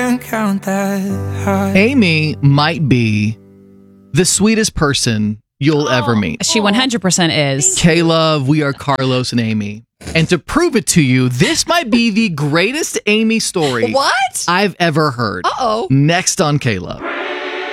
can't count that high. Amy might be the sweetest person you'll ever meet. She 100% is. K-Love, we are Carlos and Amy. And to prove it to you, this might be the greatest Amy story What? I've ever heard. Uh-oh. Next on K-Love.